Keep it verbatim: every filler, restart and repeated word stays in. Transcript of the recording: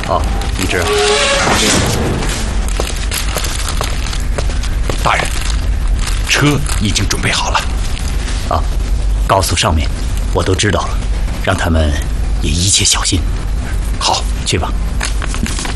好，一只。 大人，车已经准备好了。 啊，告诉上面，我都知道了，让他们也一切小心。 好， 去吧。